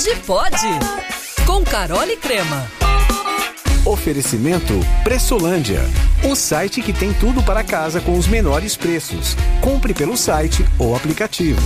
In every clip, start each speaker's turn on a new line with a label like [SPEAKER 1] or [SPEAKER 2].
[SPEAKER 1] Hoje pode! Com Carol e Crema.
[SPEAKER 2] Oferecimento Pressolândia, o site que tem tudo para casa com os menores preços. Compre pelo site ou aplicativo.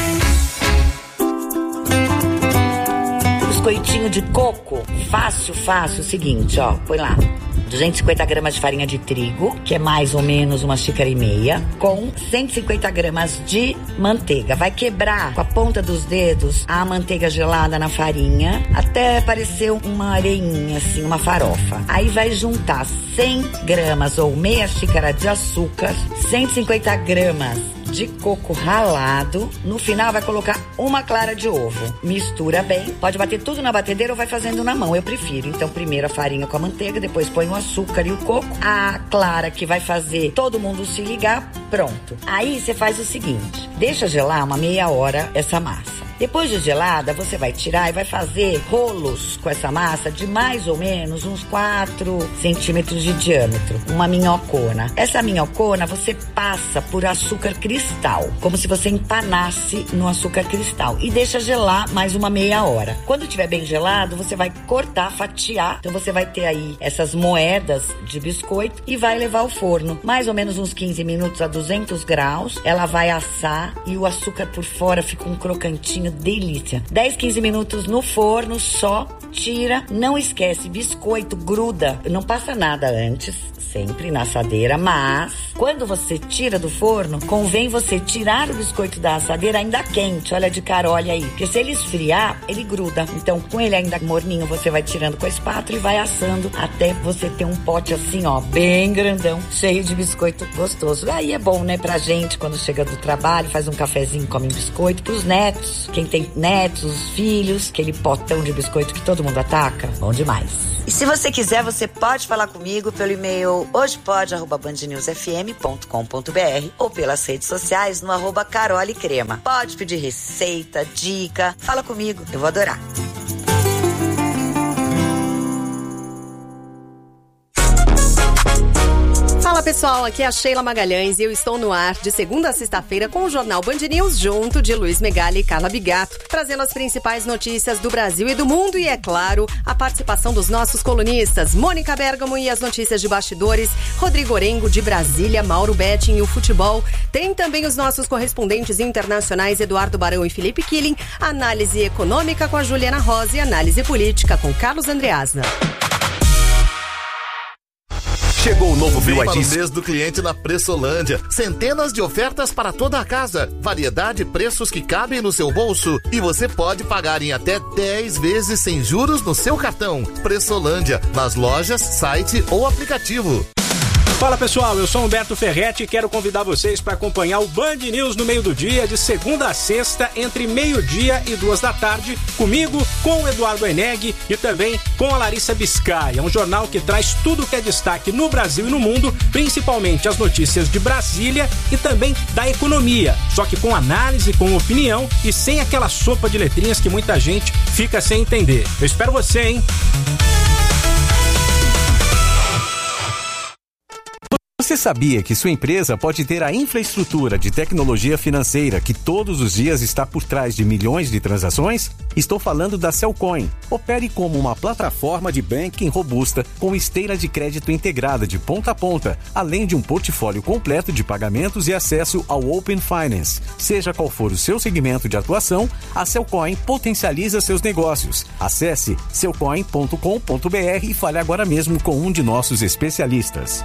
[SPEAKER 3] Biscoitinho de coco, fácil, o seguinte, ó, põe lá. 250 gramas de farinha de trigo, que é mais ou menos uma xícara e meia, com 150 gramas de manteiga. Vai quebrar com a ponta dos dedos a manteiga gelada na farinha, até parecer uma areinha, assim, uma farofa. Aí vai juntar 100 gramas ou meia xícara de açúcar, 150 gramas de coco ralado. No final vai colocar uma clara de ovo. Mistura bem. Pode bater tudo na batedeira ou vai fazendo na mão. Eu prefiro. Então, primeiro a farinha com a manteiga, depois põe o açúcar e o coco. A clara que vai fazer todo mundo se ligar. Pronto. Aí você faz o seguinte. Deixa gelar uma meia hora essa massa. Depois de gelada, você vai tirar e vai fazer rolos com essa massa de mais ou menos uns 4 centímetros de diâmetro. Uma minhocona. Essa minhocona você passa por açúcar cristal, como se você empanasse no açúcar cristal. E deixa gelar mais uma meia hora. Quando estiver bem gelado, você vai cortar, fatiar. Então você vai ter aí essas moedas de biscoito e vai levar ao forno. Mais ou menos uns 15 minutos a 200 graus. Ela vai assar e o açúcar por fora fica um crocantinho. Delícia. 10, 15 minutos no forno só, tira, não esquece, biscoito gruda, não passa nada antes, sempre na assadeira, mas quando você tira do forno, convém você tirar o biscoito da assadeira ainda quente, olha de cara, olha aí, porque se ele esfriar, ele gruda, então com ele ainda morninho, você vai tirando com a espátula e vai assando até você ter um pote assim, ó, bem grandão, cheio de biscoito gostoso. Aí é bom, né, pra gente, quando chega do trabalho, faz um cafezinho, come um biscoito, pros netos, quem tem netos, os filhos, aquele potão de biscoito que todo mundo ataca, bom demais. E se você quiser, você pode falar comigo pelo e-mail hojepode@bandnewsfm.com.br ou pelas redes sociais no @Carol e Crema. Pode pedir receita, dica, fala comigo, eu vou adorar.
[SPEAKER 4] Fala pessoal, aqui é a Sheila Magalhães e eu estou no ar de segunda a sexta-feira com o Jornal Band News junto de Luiz Megali e Carla Bigato, trazendo as principais notícias do Brasil e do mundo e, é claro, a participação dos nossos colunistas, Mônica Bergamo e as notícias de bastidores, Rodrigo Orengo de Brasília, Mauro Betting e o futebol. Tem também os nossos correspondentes internacionais Eduardo Barão e Felipe Killing, análise econômica com a Juliana Rosa e análise política com Carlos Andreasna.
[SPEAKER 5] Chegou o novo
[SPEAKER 6] Vem
[SPEAKER 5] BYD.
[SPEAKER 6] para o mês do cliente na Pressolândia. Centenas de ofertas para toda a casa. Variedade e preços que cabem no seu bolso. E você pode pagar em até 10 vezes sem juros no seu cartão. Pressolândia, nas lojas, site ou aplicativo.
[SPEAKER 7] Fala pessoal, eu sou Humberto Ferretti e quero convidar vocês para acompanhar o Band News no meio do dia, de segunda a sexta, entre meio-dia e 2 da tarde, comigo, com o Eduardo Eneg e também com a Larissa Biscay. É um jornal que traz tudo que é destaque no Brasil e no mundo, principalmente as notícias de Brasília e também da economia, só que com análise, com opinião e sem aquela sopa de letrinhas que muita gente fica sem entender. Eu espero você, hein?
[SPEAKER 2] Você sabia que sua empresa pode ter a infraestrutura de tecnologia financeira que todos os dias está por trás de milhões de transações? Estou falando da Cellcoin. Opere como uma plataforma de banking robusta com esteira de crédito integrada de ponta a ponta, além de um portfólio completo de pagamentos e acesso ao Open Finance. Seja qual for o seu segmento de atuação, a Cellcoin potencializa seus negócios. Acesse cellcoin.com.br e fale agora mesmo com um de nossos especialistas.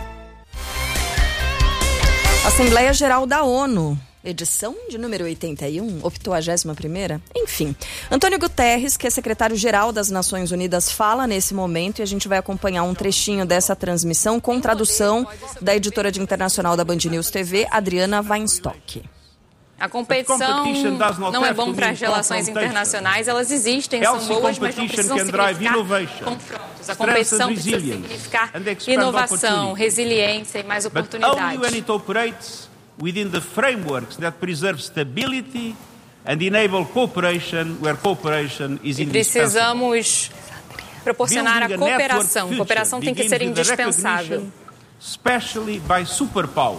[SPEAKER 8] Assembleia Geral da ONU, edição de número 81, 81ª, enfim. Antônio Guterres, que é secretário-geral das Nações Unidas, fala nesse momento e a gente vai acompanhar um trechinho dessa transmissão com tradução da editora de internacional da Band News TV, Adriana Weinstock.
[SPEAKER 9] A competição não é bom para as relações internacionais, elas existem, são boas, mas não precisam significar confrontos. A competição precisa significar inovação, resiliência e mais oportunidades.
[SPEAKER 10] Within the frameworks that preserve stability and enable cooperation where cooperation is indispensable.
[SPEAKER 9] Precisamos proporcionar a cooperação. Cooperação tem que ser indispensável.
[SPEAKER 10] Especially by superpowers.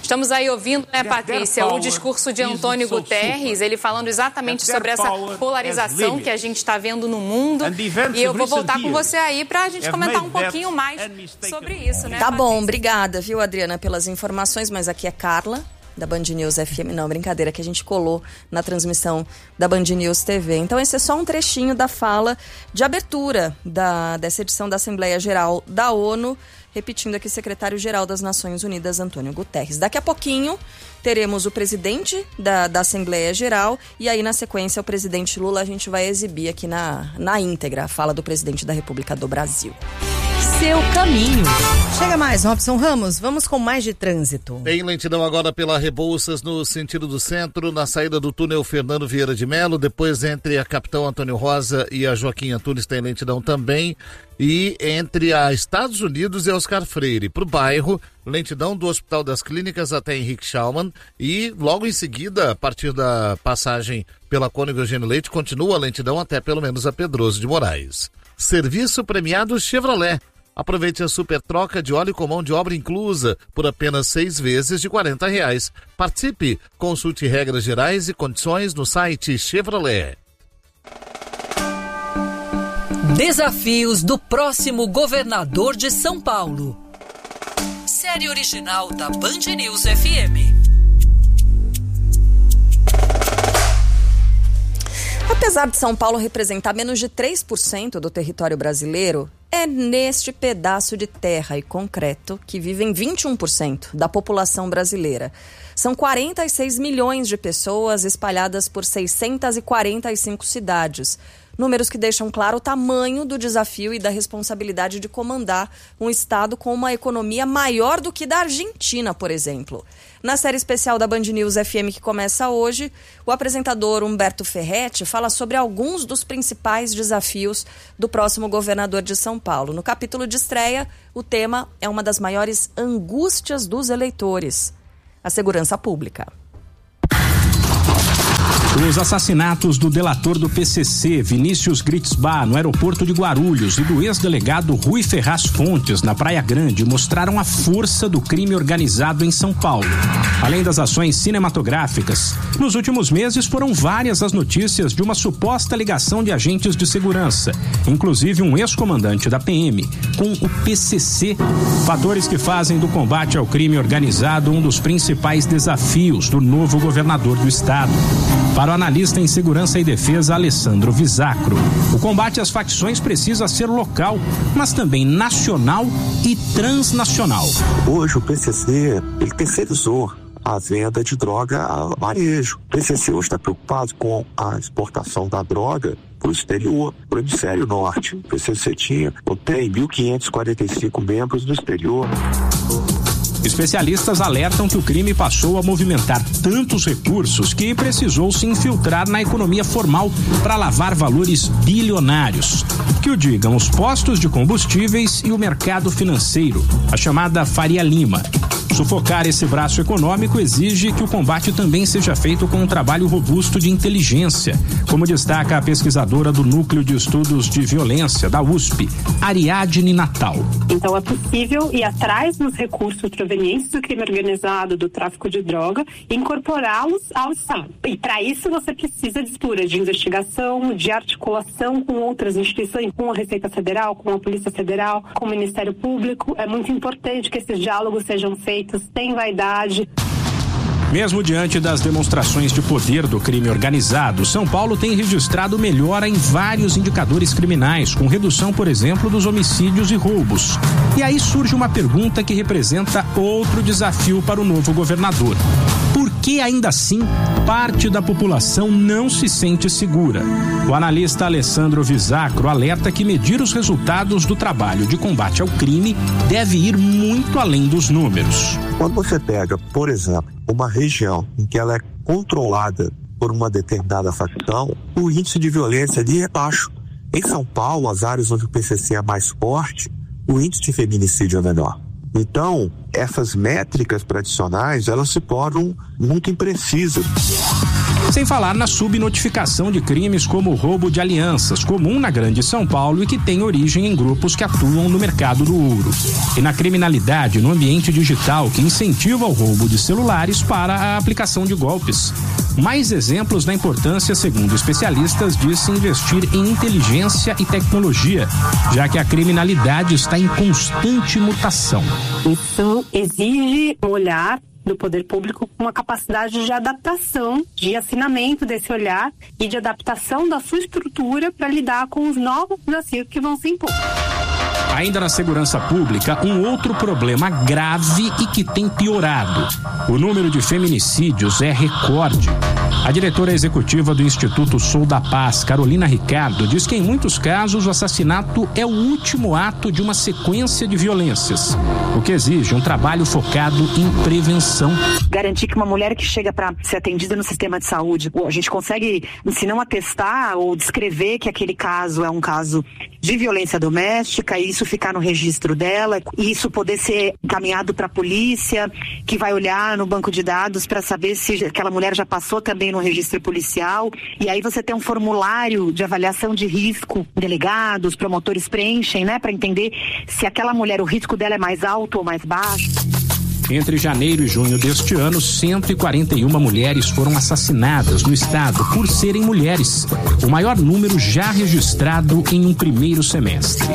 [SPEAKER 9] Estamos aí ouvindo, né, Patrícia, o discurso de Antônio Guterres, ele falando exatamente sobre essa polarização que a gente está vendo no mundo. E eu vou voltar com você aí para a gente comentar um pouquinho mais sobre isso, né,
[SPEAKER 8] Tá
[SPEAKER 9] Patrícia?
[SPEAKER 8] bom, obrigada, viu, Adriana, pelas informações, mas aqui é Carla, da Band News FM. Não, brincadeira, que a gente colou na transmissão da Band News TV. Então esse é só um trechinho da fala de abertura dessa edição da Assembleia Geral da ONU, repetindo aqui, secretário-geral das Nações Unidas, Antônio Guterres. Daqui a pouquinho teremos o presidente da Assembleia Geral e aí, na sequência, o presidente Lula. A gente vai exibir aqui na íntegra a fala do presidente da República do Brasil.
[SPEAKER 4] Seu caminho. Chega mais, Robson Ramos, vamos com mais de trânsito.
[SPEAKER 6] Tem lentidão agora pela Rebouças no sentido do centro, na saída do túnel Fernando Vieira de Melo, depois entre a Capitão Antônio Rosa e a Joaquim Antunes tem lentidão também, e entre a Estados Unidos e a Oscar Freire, para o bairro, lentidão do Hospital das Clínicas até Henrique Schaumann, e logo em seguida, a partir da passagem pela Cônego Eugênio Leite, continua a lentidão até pelo menos a Pedroso de Moraes. Serviço premiado Chevrolet. Aproveite a super troca de óleo com mão de obra inclusa por apenas 6 vezes de R$40. Participe, consulte regras gerais e condições no site Chevrolet.
[SPEAKER 1] Desafios do próximo governador de São Paulo. Série original da Band News FM.
[SPEAKER 8] Apesar de São Paulo representar menos de 3% do território brasileiro, é neste pedaço de terra e concreto que vivem 21% da população brasileira. São 46 milhões de pessoas espalhadas por 645 cidades. Números que deixam claro o tamanho do desafio e da responsabilidade de comandar um estado com uma economia maior do que da Argentina, por exemplo. Na série especial da Band News FM que começa hoje, o apresentador Humberto Ferretti fala sobre alguns dos principais desafios do próximo governador de São Paulo. No capítulo de estreia, o tema é uma das maiores angústias dos eleitores: a segurança pública.
[SPEAKER 7] Os assassinatos do delator do PCC, Vinícius Gritzbach, no aeroporto de Guarulhos, e do ex-delegado Rui Ferraz Fontes, na Praia Grande, mostraram a força do crime organizado em São Paulo. Além das ações cinematográficas, nos últimos meses foram várias as notícias de uma suposta ligação de agentes de segurança, inclusive um ex-comandante da PM, com o PCC. Fatores que fazem do combate ao crime organizado um dos principais desafios do novo governador do estado. Para o analista em segurança e defesa Alessandro Visacro, o combate às facções precisa ser local, mas também nacional e transnacional.
[SPEAKER 11] Hoje o PCC, ele terceirizou a venda de droga a varejo. O PCC hoje está preocupado com a exportação da droga para o exterior, para o hemisfério norte. O PCC tem 1.545 membros no exterior.
[SPEAKER 7] Especialistas alertam que o crime passou a movimentar tantos recursos que precisou se infiltrar na economia formal para lavar valores bilionários. Que o digam os postos de combustíveis e o mercado financeiro, a chamada Faria Lima. Sufocar esse braço econômico exige que o combate também seja feito com um trabalho robusto de inteligência, como destaca a pesquisadora do Núcleo de Estudos de Violência, da USP, Ariadne Natal.
[SPEAKER 12] Então é possível ir atrás dos recursos provenientes do crime organizado, do tráfico de droga, e incorporá-los ao Estado. E para isso você precisa de estrutura de investigação, de articulação com outras instituições, com a Receita Federal, com a Polícia Federal, com o Ministério Público. É muito importante que esses diálogos sejam feitos sem vaidade.
[SPEAKER 7] Mesmo diante das demonstrações de poder do crime organizado, São Paulo tem registrado melhora em vários indicadores criminais, com redução, por exemplo, dos homicídios e roubos. E aí surge uma pergunta que representa outro desafio para o novo governador. Por que ainda assim parte da população não se sente segura? O analista Alessandro Visacro alerta que medir os resultados do trabalho de combate ao crime deve ir muito além dos números.
[SPEAKER 11] Quando você pega, por exemplo, uma região em que ela é controlada por uma determinada facção, o índice de violência ali é baixo. Em São Paulo, as áreas onde o PCC é mais forte, o índice de feminicídio é menor. Então, essas métricas tradicionais, elas se tornam muito imprecisas.
[SPEAKER 7] Sem falar na subnotificação de crimes como o roubo de alianças, comum na Grande São Paulo e que tem origem em grupos que atuam no mercado do ouro. E na criminalidade no ambiente digital, que incentiva o roubo de celulares para a aplicação de golpes. Mais exemplos da importância, segundo especialistas, de se investir em inteligência e tecnologia, já que a criminalidade está em constante mutação.
[SPEAKER 12] Isso exige um olhar do poder público com uma capacidade de adaptação, de afinamento desse olhar e de adaptação da sua estrutura para lidar com os novos desafios que vão se impor.
[SPEAKER 7] Ainda na segurança pública, um outro problema grave e que tem piorado. O número de feminicídios é recorde. A diretora executiva do Instituto Sou da Paz, Carolina Ricardo, diz que em muitos casos o assassinato é o último ato de uma sequência de violências, o que exige um trabalho focado em prevenção.
[SPEAKER 13] Garantir que uma mulher que chega para ser atendida no sistema de saúde, a gente consegue, se não atestar ou descrever que aquele caso é um caso de violência doméstica, e isso ficar no registro dela, e isso poder ser encaminhado para a polícia, que vai olhar no banco de dados para saber se aquela mulher já passou também no registro policial, e aí você tem um formulário de avaliação de risco, delegados, promotores preenchem, né, para entender se aquela mulher, o risco dela é mais alto ou mais baixo.
[SPEAKER 7] Entre janeiro e junho deste ano, 141 mulheres foram assassinadas no estado por serem mulheres, o maior número já registrado em um primeiro semestre.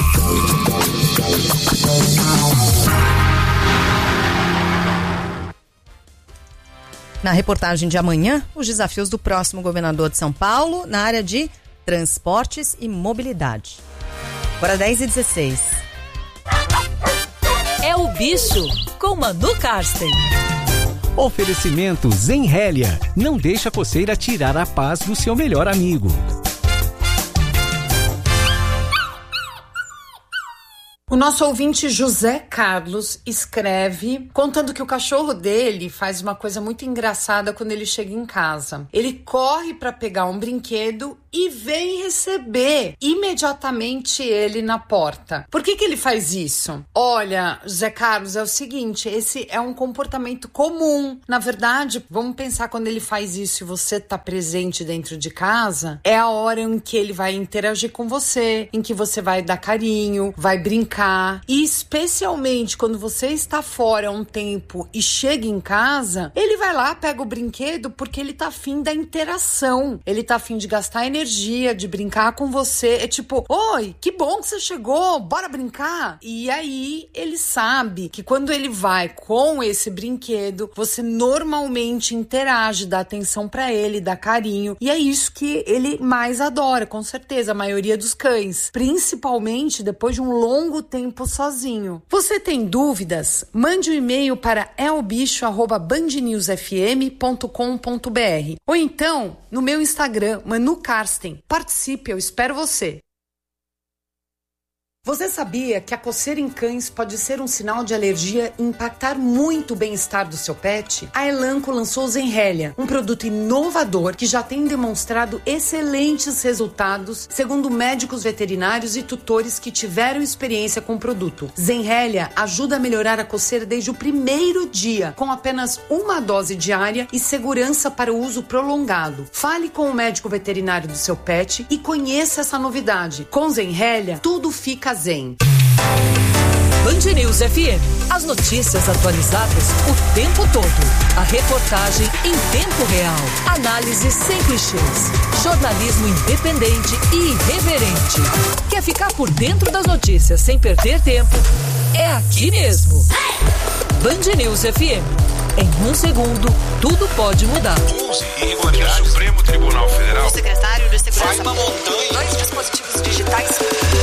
[SPEAKER 4] Na reportagem de amanhã, os desafios do próximo governador de São Paulo na área de transportes e mobilidade. Agora 10h16.
[SPEAKER 1] É o Bicho, com Manu Karsten.
[SPEAKER 2] Oferecimento Zenrélia. Não deixa a coceira tirar a paz do seu melhor amigo.
[SPEAKER 14] O nosso ouvinte José Carlos escreve contando que o cachorro dele faz uma coisa muito engraçada quando ele chega em casa. Ele corre para pegar um brinquedo e vem receber imediatamente ele na porta. Por que ele faz isso? Olha, José Carlos, é o seguinte, esse é um comportamento comum. Na verdade, vamos pensar quando ele faz isso e você tá presente dentro de casa, é a hora em que ele vai interagir com você, em que você vai dar carinho, vai brincar. E especialmente quando você está fora um tempo e chega em casa, ele vai lá, pega o brinquedo porque ele tá afim da interação. Ele tá afim de gastar energia, de brincar com você. É tipo, oi, que bom que você chegou, bora brincar. E aí ele sabe que quando ele vai com esse brinquedo, você normalmente interage, dá atenção pra ele, dá carinho. E é isso que ele mais adora, com certeza, a maioria dos cães. Principalmente depois de um longo tempo sozinho. Você tem dúvidas? Mande um e-mail para elbicho@bandnewsfm.com.br ou então no meu Instagram, Manu Karsten. Participe, eu espero você. Você sabia que a coceira em cães pode ser um sinal de alergia e impactar muito o bem-estar do seu pet? A Elanco lançou o Zenrélia, um produto inovador que já tem demonstrado excelentes resultados, segundo médicos veterinários e tutores que tiveram experiência com o produto. Zenrélia ajuda a melhorar a coceira desde o primeiro dia, com apenas uma dose diária e segurança para o uso prolongado. Fale com o médico veterinário do seu pet e conheça essa novidade. Com Zenrélia, tudo fica zen.
[SPEAKER 1] Band News FM. As notícias atualizadas o tempo todo. A reportagem em tempo real. Análise sem clichês. Jornalismo independente e irreverente. Quer ficar por dentro das notícias sem perder tempo? É aqui mesmo. Band News FM. Em um segundo, tudo pode mudar.
[SPEAKER 15] 11 irregularidades. O Supremo Tribunal Federal.
[SPEAKER 16] O secretário de Segurança.
[SPEAKER 15] Vai na montanha.
[SPEAKER 16] 2 dispositivos digitais.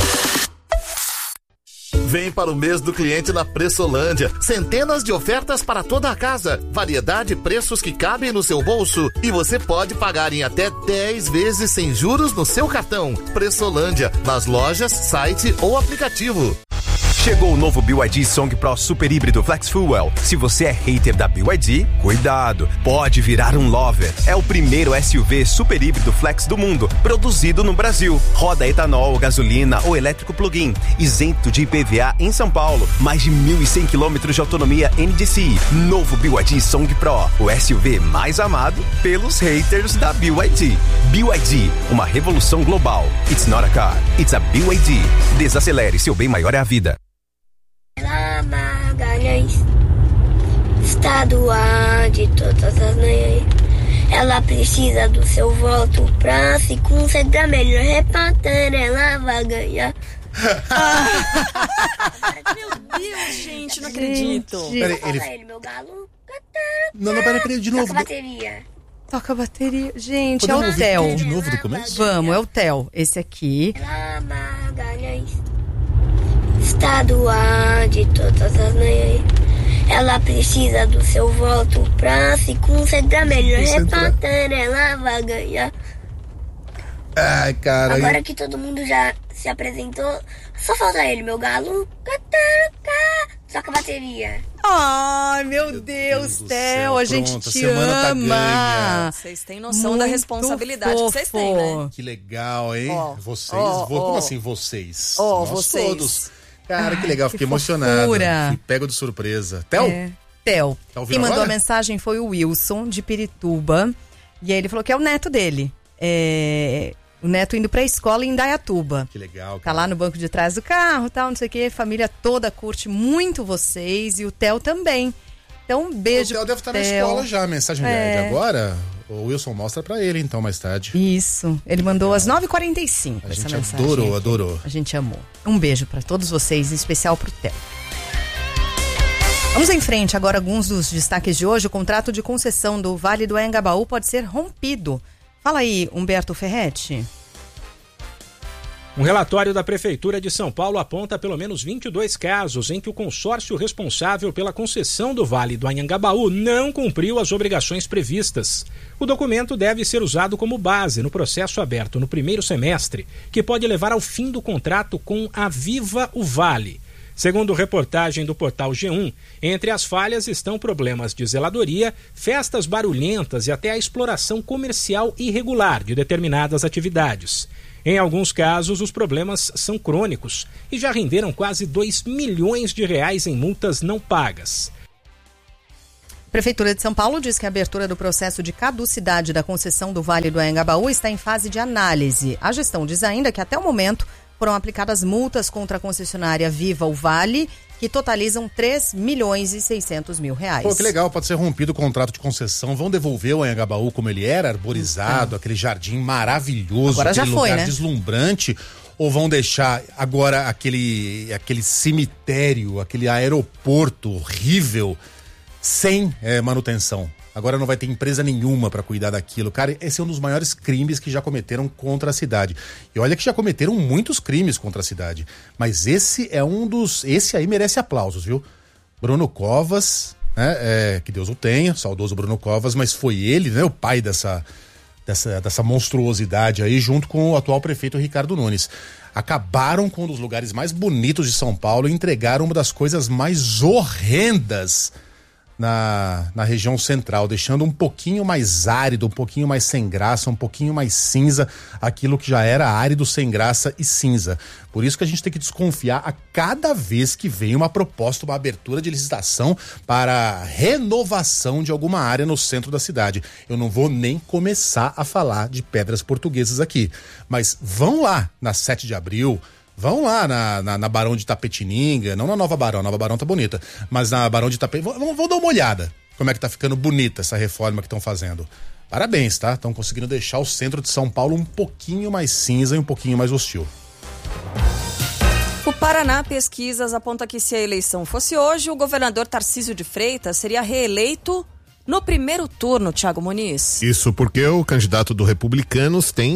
[SPEAKER 6] Vem para o mês do cliente na Pressolândia. Centenas de ofertas para toda a casa. Variedade e preços que cabem no seu bolso. E você pode pagar em até 10 vezes sem juros no seu cartão. Pressolândia, nas lojas, site ou aplicativo.
[SPEAKER 5] Chegou o novo BYD Song Pro Super Híbrido Flex Fuel. Se você é hater da BYD, cuidado, pode virar um lover. É o primeiro SUV super híbrido flex do mundo, produzido no Brasil. Roda etanol, gasolina ou elétrico plug-in, isento de IPVA em São Paulo. Mais de 1.100 km de autonomia NDCi. Novo BYD Song Pro, o SUV mais amado pelos haters da BYD. BYD, uma revolução global. It's not a car, it's a BYD. Desacelere, seu bem maior é a vida.
[SPEAKER 17] Magalhães, estadual de todas as manhãs. Ela precisa do seu voto pra se concentrar melhor. Repatando, ela vai ganhar.
[SPEAKER 8] Meu Deus, gente, não acredito.
[SPEAKER 17] Ele, meu galo.
[SPEAKER 18] Não, peraí, de novo.
[SPEAKER 17] Toca a bateria.
[SPEAKER 4] Toca a bateria. Gente,
[SPEAKER 18] Podemos
[SPEAKER 4] é o Theo.
[SPEAKER 18] De novo do começo?
[SPEAKER 4] Vamos, é o Theo. Esse aqui.
[SPEAKER 17] Magalhães, estadual de todas as manhãs. Ela precisa do seu voto pra se concentrar melhor. Repatando, ela vai ganhar.
[SPEAKER 18] Ai, cara.
[SPEAKER 17] Agora que todo mundo já se apresentou, só falta ele, meu galo. Toca a bateria.
[SPEAKER 4] Ai, meu Deus, Theo, a gente te ama.
[SPEAKER 8] Vocês têm noção da responsabilidade que vocês têm, né?
[SPEAKER 18] Que legal, hein? Como assim vocês?
[SPEAKER 8] Nós
[SPEAKER 18] vocês. Todos. Cara, que legal, fiquei emocionado. Fui pego de surpresa. Theo?
[SPEAKER 4] Theo.
[SPEAKER 18] Tá
[SPEAKER 4] Quem mandou
[SPEAKER 18] agora?
[SPEAKER 4] a mensagem foi o Wilson, de Pirituba. E aí ele falou que é o neto dele. O neto indo pra escola em Indaiatuba.
[SPEAKER 18] Que legal, cara.
[SPEAKER 4] Tá lá no banco de trás do carro, tal, não sei o quê. Família toda curte muito vocês e o Theo também. Então, um beijo.
[SPEAKER 18] O Theo deve estar na escola já, a mensagem de agora. O Wilson mostra pra ele, então, mais tarde.
[SPEAKER 4] Isso. Ele mandou às 9h45 essa mensagem.
[SPEAKER 18] Adorou.
[SPEAKER 4] A gente amou. Um beijo pra todos vocês, em especial pro Theo. Vamos em frente agora, alguns dos destaques de hoje. O contrato de concessão do Vale do Anhangabaú pode ser rompido. Fala aí, Humberto Ferretti.
[SPEAKER 7] Um relatório da Prefeitura de São Paulo aponta pelo menos 22 casos em que o consórcio responsável pela concessão do Vale do Anhangabaú não cumpriu as obrigações previstas. O documento deve ser usado como base no processo aberto no primeiro semestre, que pode levar ao fim do contrato com a Viva o Vale. Segundo reportagem do portal G1, entre as falhas estão problemas de zeladoria, festas barulhentas e até a exploração comercial irregular de determinadas atividades. Em alguns casos, os problemas são crônicos e já renderam quase R$2 milhões em multas não pagas.
[SPEAKER 4] A Prefeitura de São Paulo diz que a abertura do processo de caducidade da concessão do Vale do Anhangabaú está em fase de análise. A gestão diz ainda que até o momento foram aplicadas multas contra a concessionária Viva o Vale, que totalizam R$3.600.000.
[SPEAKER 18] Pô, que legal, pode ser rompido o contrato de concessão. Vão devolver o Anhangabaú como ele era, arborizado, aquele jardim maravilhoso,
[SPEAKER 4] agora já
[SPEAKER 18] aquele
[SPEAKER 4] foi,
[SPEAKER 18] lugar
[SPEAKER 4] né?
[SPEAKER 18] Deslumbrante, ou vão deixar agora aquele cemitério, aquele aeroporto horrível, sem manutenção? Agora não vai ter empresa nenhuma para cuidar daquilo. Cara, esse é um dos maiores crimes que já cometeram contra a cidade. E olha que já cometeram muitos crimes contra a cidade. Mas esse é um dos... Esse aí merece aplausos, viu? Bruno Covas, né? Que Deus o tenha, saudoso Bruno Covas, mas foi ele, né? O pai dessa monstruosidade aí, junto com o atual prefeito Ricardo Nunes. Acabaram com um dos lugares mais bonitos de São Paulo e entregaram uma das coisas mais horrendas na região central, deixando um pouquinho mais árido, um pouquinho mais sem graça, um pouquinho mais cinza, aquilo que já era árido, sem graça e cinza. Por isso que a gente tem que desconfiar a cada vez que vem uma proposta, uma abertura de licitação para renovação de alguma área no centro da cidade. Eu não vou nem começar a falar de Pedras Portuguesas aqui, mas vão lá na 7 de abril, vão lá na Barão de Itapetininga, não na Nova Barão tá bonita, mas na Barão de Itapetininga, vão dar uma olhada como é que tá ficando bonita essa reforma que estão fazendo. Parabéns, tá? Estão conseguindo deixar o centro de São Paulo um pouquinho mais cinza e um pouquinho mais hostil.
[SPEAKER 8] O Paraná Pesquisas aponta que se a eleição fosse hoje, o governador Tarcísio de Freitas seria reeleito no primeiro turno, Thiago Muniz.
[SPEAKER 19] Isso porque o candidato do Republicanos tem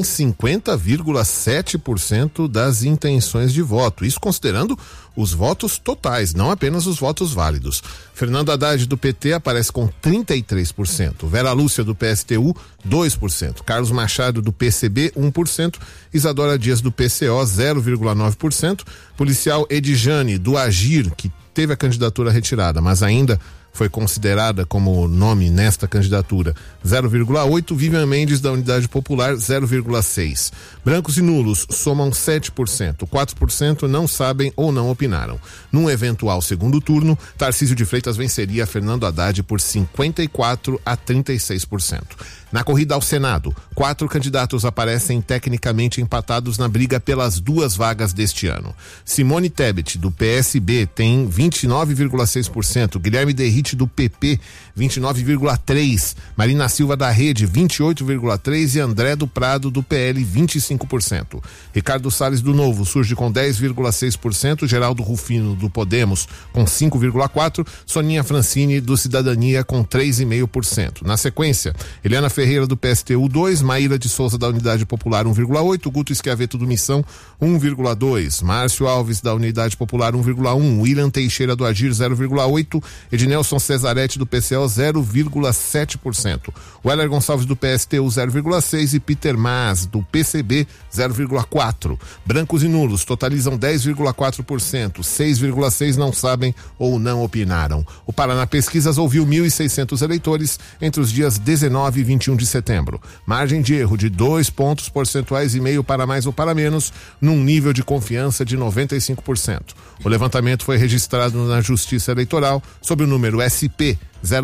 [SPEAKER 19] 50,7% das intenções de voto. Isso considerando os votos totais, não apenas os votos válidos. Fernando Haddad, do PT, aparece com 33%. Vera Lúcia, do PSTU, 2%. Carlos Machado, do PCB, 1%. Isadora Dias, do PCO, 0,9%. Policial Edjane, do Agir, que teve a candidatura retirada, mas ainda foi considerada como nome nesta candidatura, 0,8%. Vivian Mendes, da Unidade Popular, 0,6%. Brancos e nulos somam 7%. 4% não sabem ou não opinaram. Num eventual segundo turno, Tarcísio de Freitas venceria Fernando Haddad por 54% a 36%. Na corrida ao Senado, 4 candidatos aparecem tecnicamente empatados na briga pelas 2 vagas deste ano. Simone Tebet, do PSB, tem 29,6%. Guilherme Derrite, do PP, 29,3%. Marina Silva, da Rede, 28,3%. E André do Prado, do PL, 25%. Ricardo Salles, do Novo, surge com 10,6%. Geraldo Rufino, do Podemos, com 5,4%. Soninha Francini, do Cidadania, com 3,5%. Na sequência, Eliana Ferreira, do PSTU, 2%. Maíra de Souza, da Unidade Popular, 1,8%. Guto Schiaveto, do Missão, 1,2%. Márcio Alves, da Unidade Popular, 1,1%. William Teixeira, do Agir, 0,8%. Ednelson Cesarete, do PCO, 0,7%. Weller Gonçalves, do PSTU, 0,6%. E Peter Mas, do PCB, 0,4%. Brancos e nulos totalizam 10,4%. 6,6% não sabem ou não opinaram. O Paraná Pesquisas ouviu 1.600 eleitores entre os dias 19 e 21 de setembro. Margem de erro de 2 pontos percentuais e meio para mais ou para menos, num nível de confiança de 95%. O levantamento foi registrado na Justiça Eleitoral sob o número SP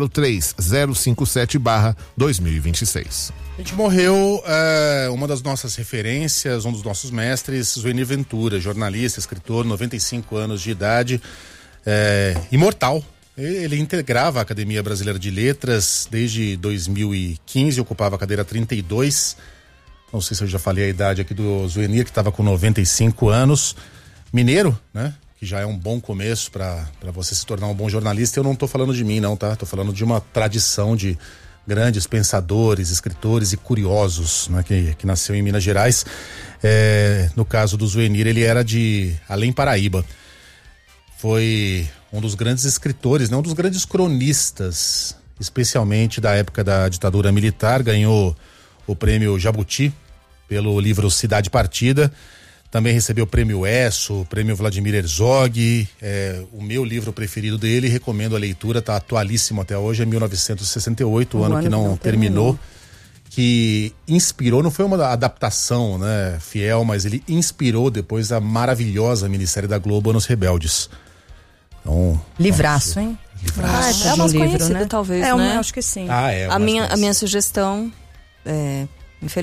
[SPEAKER 19] 03057/2026.
[SPEAKER 18] A gente morreu uma das nossas referências, um dos nossos mestres, Zuenir Ventura, jornalista, escritor, 95 anos de idade, imortal. Ele integrava a Academia Brasileira de Letras desde 2015, ocupava a cadeira 32. Não sei se eu já falei a idade aqui do Zuenir, que estava com 95 anos. Mineiro, né? Que já é um bom começo para você se tornar um bom jornalista. Eu não estou falando de mim, não, tá? Estou falando de uma tradição de grandes pensadores, escritores e curiosos, né? Que nasceu em Minas Gerais. No caso do Zuenir, ele era de Além Paraíba. Foi um dos grandes escritores, né? Um dos grandes cronistas, especialmente da época da ditadura militar. Ganhou o prêmio Jabuti pelo livro Cidade Partida. Também recebeu o prêmio ESSO, o prêmio Vladimir Herzog. O meu livro preferido dele, recomendo a leitura, está atualíssimo até hoje, é 1968, o ano que não terminou. Que inspirou, não foi uma adaptação, né, fiel, mas ele inspirou depois a maravilhosa minissérie da Globo, Anos Rebeldes. Então,
[SPEAKER 20] livraço, hein?
[SPEAKER 8] Livraço. É mais conhecido, né? Talvez, né?
[SPEAKER 20] Acho que sim.
[SPEAKER 8] A minha sugestão